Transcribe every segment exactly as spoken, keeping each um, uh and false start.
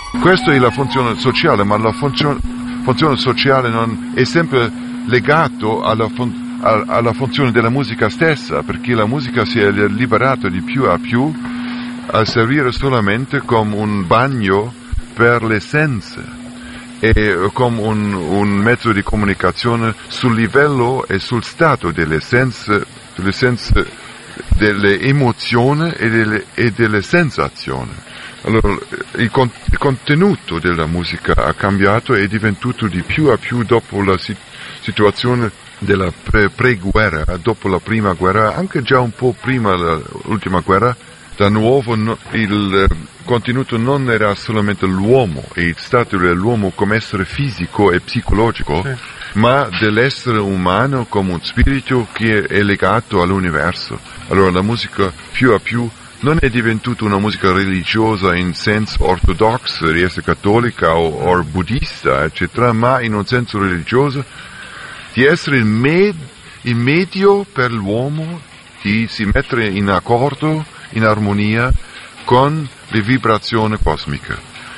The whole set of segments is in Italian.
Questa è la funzione sociale, ma la funzione, funzione sociale non è sempre legato alla, fun, alla funzione della musica stessa, perché la musica si è liberata di più a più a servire solamente come un bagno per le sense e come un, un mezzo di comunicazione sul livello e sul stato delle sense, delle, sense, delle emozioni e delle, e delle sensazioni. Allora, il, con, il contenuto della musica ha cambiato e è diventato di più a più dopo la si, situazione della pre, pre-guerra, dopo la prima guerra, anche già un po' prima dell'ultima guerra. Da nuovo no, il contenuto non era solamente l'uomo e il stato dell'uomo come essere fisico e psicologico, sì, ma dell'essere umano come un spirito che è legato all'universo. Allora la musica più a più non è diventata una musica religiosa in senso ortodosso, di essere cattolica o, o buddista, eccetera, ma in un senso religioso di essere il, med, il medio per l'uomo di si mettere in accordo, in armonia con le vibrazioni cosmiche.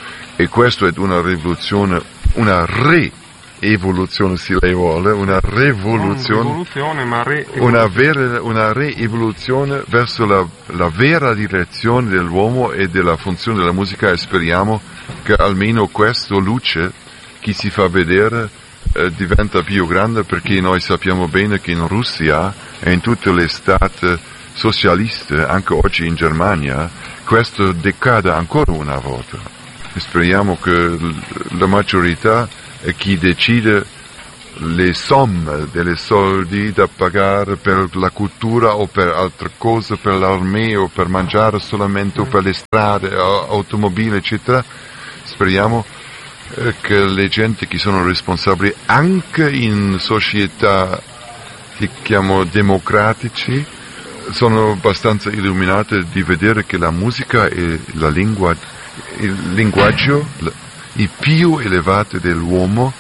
E questa è una rivoluzione, una re-evoluzione se lei vuole, una rivoluzione, ma re una, vera, una re-evoluzione verso la, la vera direzione dell'uomo e della funzione della musica, e speriamo che almeno questa luce che si fa vedere eh, diventa più grande, perché noi sappiamo bene che in Russia e in tutte le stati socialiste, anche oggi in Germania, questo decada ancora una volta. E speriamo che la maggiorità è chi decide le somme delle soldi da pagare per la cultura o per altre cose, per l'armée o per mangiare solamente o per le strade, automobili, eccetera. Speriamo eh, che le gente che sono responsabili anche in società che chiamo democratici sono abbastanza illuminate di vedere che la musica è la lingua, il linguaggio il più elevato dell'uomo,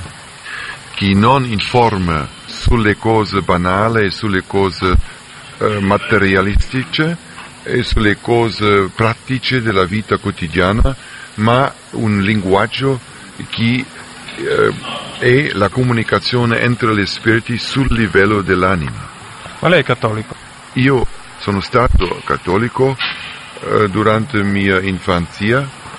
che non informa sulle cose banali e sulle cose eh, materialistiche e sulle cose pratiche della vita quotidiana, ma un linguaggio che eh, è la comunicazione entre gli spiriti sul livello dell'anima. Ma lei è cattolico? Io sono stato cattolico eh, durante la mia infanzia,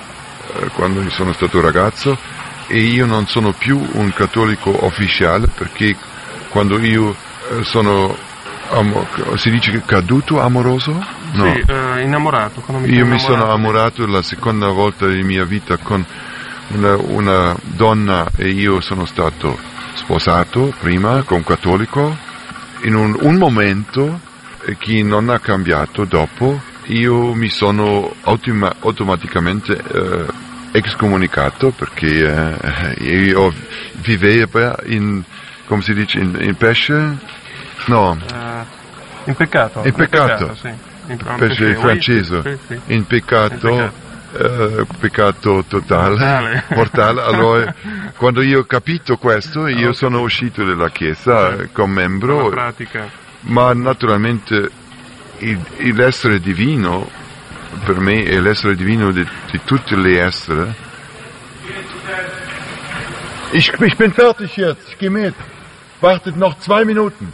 eh, quando sono stato ragazzo, e io non sono più un cattolico ufficiale, perché quando io eh, sono, amo, si dice caduto amoroso? No. Sì, eh, innamorato. Mi io innamorato. mi sono innamorato la seconda volta della mia vita con una, una donna, e io sono stato sposato prima con un cattolico, in un, un momento che non ha cambiato dopo. Io mi sono automa- automaticamente eh, excomunicato, perché eh, io vivevo in, come si dice, in, in pesce? No. Uh, in peccato. In peccato. In peccato, sì. In pesce in francese. Sì, sì. In peccato. In peccato. Uh, peccato totale, mortale. mortale. Allora, quando io ho capito questo, io okay. sono uscito dalla chiesa sì. come membro, pratica. Ma naturalmente il, l'essere divino per me è l'essere divino di, di tutti gli esseri. Ich, ich bin fertig jetzt, ich gehe mit. Wartet noch zwei Minuten.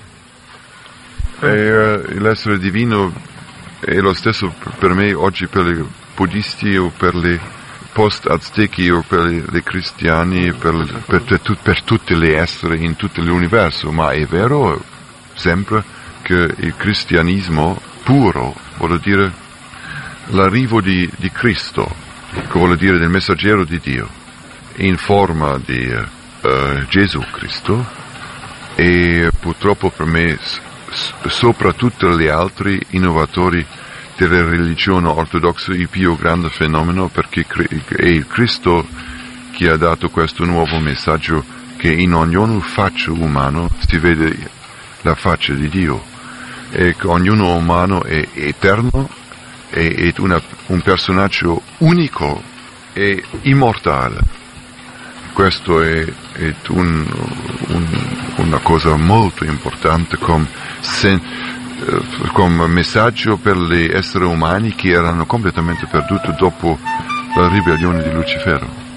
E, uh, l'essere divino è lo stesso per me oggi per i buddisti o per i post-aztechi o per i cristiani, per, per, per, per tutti gli esseri in tutto l'universo, ma è vero sempre che il cristianesimo puro vuol dire l'arrivo di, di Cristo, che vuol dire del messaggero di Dio, in forma di uh, Gesù Cristo, e purtroppo per me sopra tutti gli altri innovatori della religione ortodossa il più grande fenomeno, perché è il Cristo che ha dato questo nuovo messaggio che in ognuno faccia umano si vede la faccia di Dio, e che ognuno umano è eterno, è, è una, un personaggio unico e immortale. Questo è, è un, un, una cosa molto importante come, sen, come messaggio per gli esseri umani che erano completamente perduti dopo la ribellione di Lucifero.